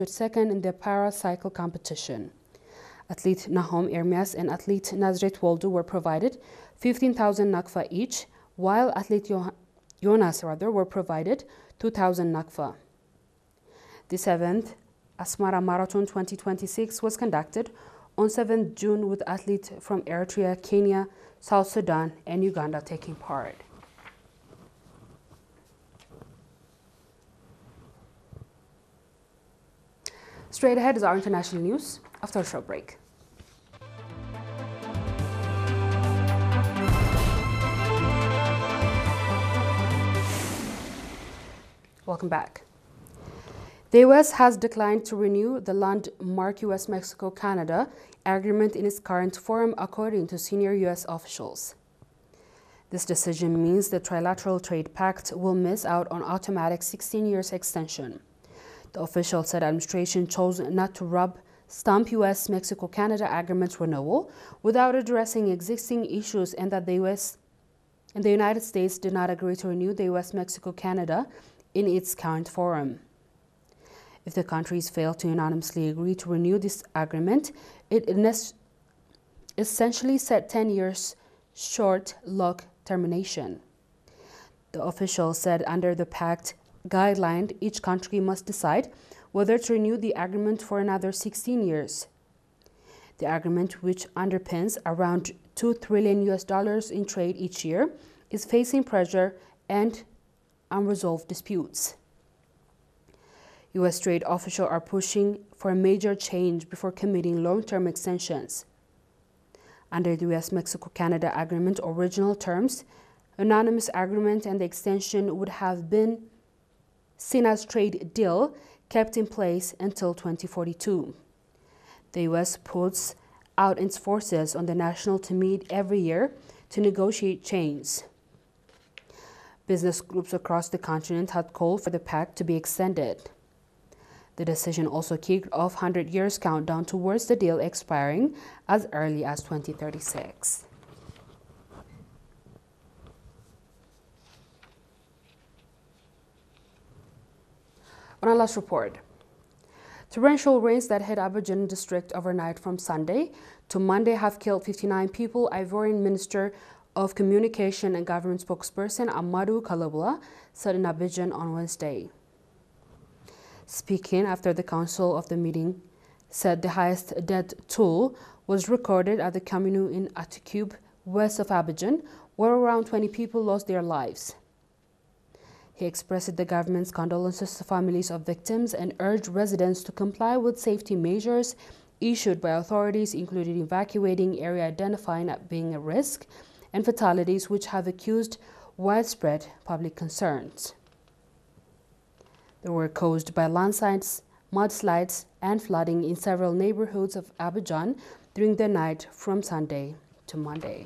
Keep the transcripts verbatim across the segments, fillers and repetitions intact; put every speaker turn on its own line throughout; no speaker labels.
second in the para-cycle competition. Athlete Nahom Ermias and athlete Nazret Waldo were provided fifteen thousand nakfa each, while athlete Joh Jonas rather were provided two thousand nakfa. The seventh Asmara Marathon twenty twenty-six was conducted on seventh June with athletes from Eritrea, Kenya, South Sudan, and Uganda taking part. Straight ahead is our international news after a short break. Welcome back. The U S has declined to renew the landmark U S Mexico Canada agreement in its current form, according to senior U S officials. This decision means the trilateral trade pact will miss out on automatic sixteen years extension. The official said administration chose not to rub stamp U S Mexico Canada agreement renewal without addressing existing issues, and that the U S and the United States did not agree to renew the U S Mexico Canada in its current form. If the countries fail to unanimously agree to renew this agreement, it essentially set ten years short lock termination. The official said under the pact guideline, each country must decide whether to renew the agreement for another sixteen years. The agreement, which underpins around two trillion U S dollars in trade each year, is facing pressure and unresolved disputes. U S trade officials are pushing for a major change before committing long-term extensions. Under the U S Mexico Canada agreement original terms, unanimous agreement and the extension would have been seen as trade deal kept in place until twenty forty-two. The U S puts out its forces on the national to meet every year to negotiate change. Business groups across the continent had called for the pact to be extended. The decision also kicked off one hundred years countdown towards the deal expiring as early as twenty thirty-six. On our last report, torrential rains that hit Abidjan district overnight from Sunday to Monday have killed fifty-nine people, Ivorian Minister of Communication and Government spokesperson Amadou Kalabula said in Abidjan on Wednesday. Speaking after the council of the meeting said the highest death toll was recorded at the commune in Atikub, west of Abidjan, where around twenty people lost their lives. He expressed the government's condolences to families of victims and urged residents to comply with safety measures issued by authorities, including evacuating area identifying as being a risk, and fatalities which have accused widespread public concerns. They were caused by landslides, mudslides, and flooding in several neighborhoods of Abidjan during the night from Sunday to Monday.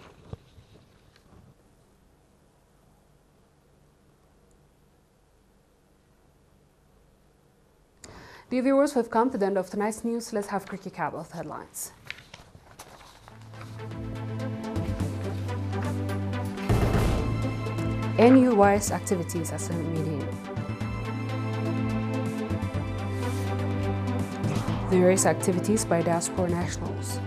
Dear viewers, we've come to the end of tonight's news. Let's have a quick recap of the headlines. N U Y's activities at Summit meeting. Various activities by diaspora nationals.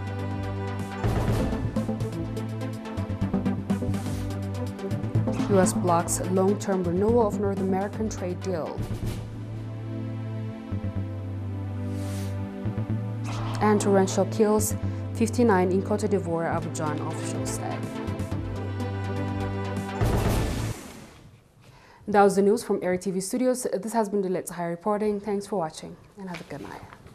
U S blocks long-term renewal of North American trade deal. And torrential kills fifty-nine in Cote d'Ivoire, Abidjan, officials said. That was the news from Air T V Studios. This has been Delit Sahai reporting. Thanks for watching and have a good night.